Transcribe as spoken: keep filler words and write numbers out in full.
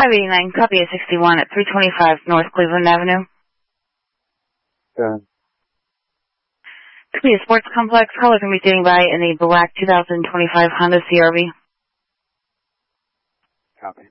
five eighty-nine, copy at sixty-one at three twenty-five North Cleveland Avenue. Good. Could be a sports complex. Caller can be standing by in the black two thousand twenty-five Honda C R V. Copy.